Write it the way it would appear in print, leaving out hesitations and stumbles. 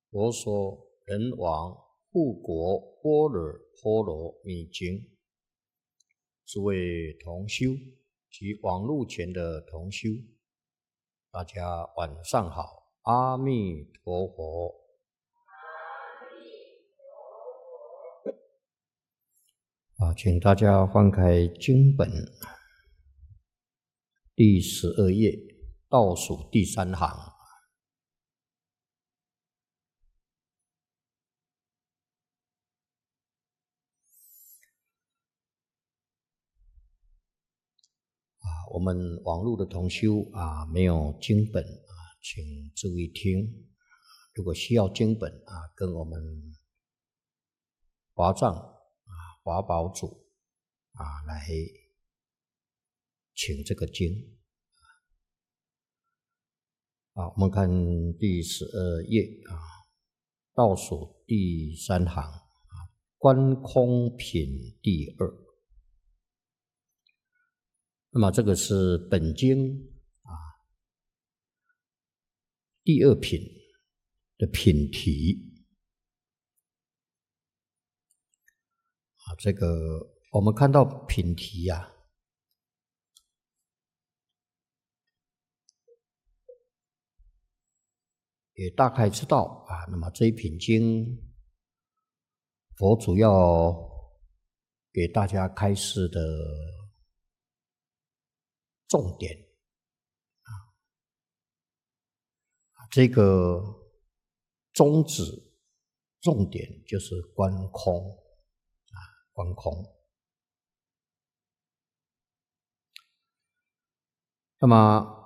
佛说人王护国般若波罗蜜经。诸位同修及网络前的同修，大家晚上好，阿弥陀佛。请大家翻开经本第12页，倒数第3行。我们网络的同修没有经本请注意听。如果需要经本跟我们华藏华宝主来请这个经。我们看第12页倒数第3行观空品第2。那么这个是本经第2品的品题。这个我们看到品题也大概知道那么这一品经佛主要给大家开示的重点这个宗旨重点就是观空观空。那么